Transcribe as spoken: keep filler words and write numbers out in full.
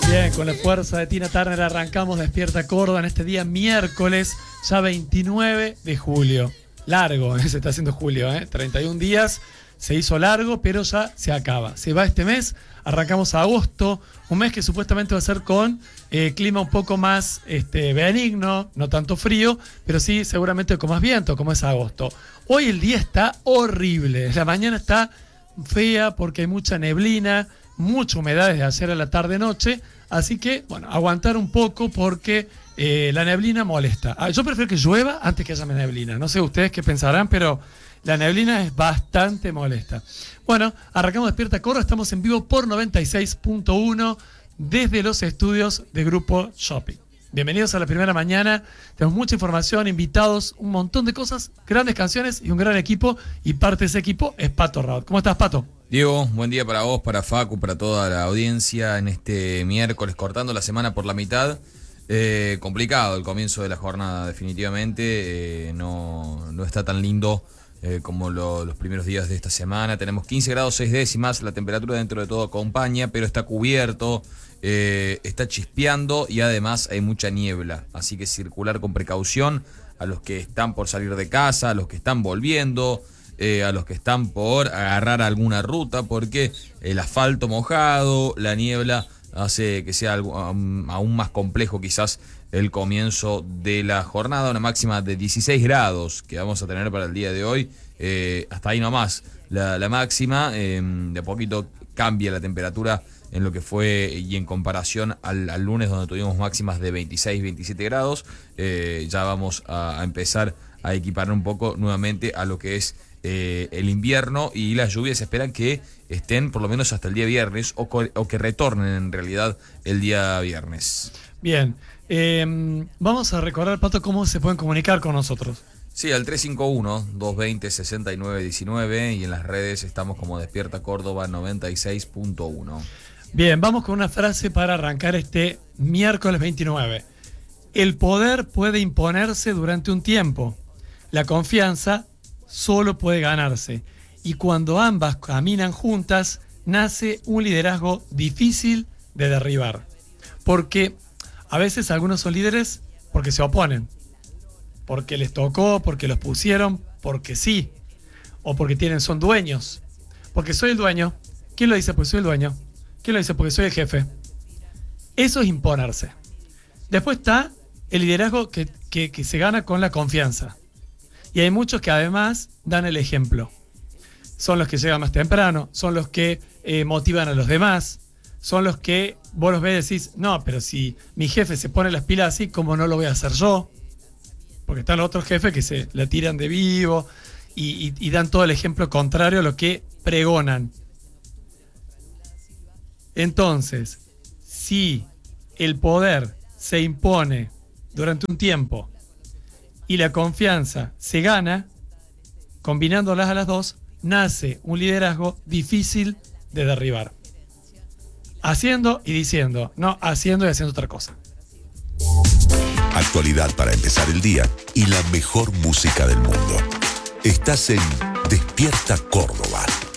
Bien, con la fuerza de Tina Turner arrancamos Despierta Córdoba en este día miércoles, ya veintinueve de julio. Largo, ¿eh? Se está haciendo julio, ¿eh? treinta y un días, se hizo largo, pero ya se acaba. Se va este mes, arrancamos a agosto, un mes que supuestamente va a ser con eh, clima un poco más este, benigno, no tanto frío, pero sí seguramente con más viento, como es agosto. Hoy el día está horrible, la mañana está fea porque hay mucha neblina, mucha humedad desde ayer a la tarde-noche, así que, bueno, aguantar un poco porque eh, la neblina molesta. Ah, yo prefiero que llueva antes que haya neblina. No sé ustedes qué pensarán, pero la neblina es bastante molesta. Bueno, arrancamos Despierta Córdoba, estamos en vivo por noventa y seis punto uno desde los estudios de Grupo Shopping. Bienvenidos a la primera mañana, tenemos mucha información, invitados, un montón de cosas, grandes canciones y un gran equipo, y parte de ese equipo es Pato Raut. ¿Cómo estás, Pato? Diego, buen día para vos, para Facu, para toda la audiencia en este miércoles, cortando la semana por la mitad. Eh, complicado el comienzo de la jornada, definitivamente, eh, no, no está tan lindo eh, como lo, los primeros días de esta semana. Tenemos quince grados seis décimas, la temperatura dentro de todo acompaña, pero está cubierto, eh, está chispeando y además hay mucha niebla, así que circular con precaución a los que están por salir de casa, a los que están volviendo, Eh, a los que están por agarrar alguna ruta, porque el asfalto mojado, la niebla, hace que sea algo, um, aún más complejo quizás el comienzo de la jornada. Una máxima de dieciséis grados que vamos a tener para el día de hoy, eh, hasta ahí nomás la, la máxima. Eh, de a poquito cambia la temperatura en lo que fue y en comparación al, al lunes, donde tuvimos máximas de veintiséis, veintisiete grados. Eh, ya vamos a, a empezar a equiparar un poco nuevamente a lo que es Eh, el invierno, y las lluvias se esperan que estén por lo menos hasta el día viernes o, co- o que retornen en realidad el día viernes. Bien, eh, vamos a recordar, Pato, cómo se pueden comunicar con nosotros. Sí, al tres cinco uno, dos dos cero, seis nueve uno nueve, y en las redes estamos como Despierta Córdoba noventa y seis punto uno. Bien, vamos con una frase para arrancar este miércoles veintinueve. El poder puede imponerse durante un tiempo. La confianza solo puede ganarse, y cuando ambas caminan juntas, nace un liderazgo difícil de derribar. Porque a veces algunos son líderes porque se oponen, porque les tocó, porque los pusieron, porque sí, o porque tienen, son dueños. Porque soy el dueño. ¿Quién lo dice? Porque soy el dueño. ¿Quién lo dice? Porque soy el jefe. Eso es imponerse. Después está el liderazgo que, que, que se gana con la confianza. Y hay muchos que además dan el ejemplo. Son los que llegan más temprano, son los que eh, motivan a los demás, son los que vos los ves y decís, no, pero si mi jefe se pone las pilas así, ¿cómo no lo voy a hacer yo? Porque están los otros jefes que se la tiran de vivo y, y, y dan todo el ejemplo contrario a lo que pregonan. Entonces, si el poder se impone durante un tiempo y la confianza se gana, combinándolas a las dos, nace un liderazgo difícil de derribar. Haciendo y diciendo, no haciendo y haciendo otra cosa. Actualidad para empezar el día y la mejor música del mundo. Estás en Despierta Córdoba.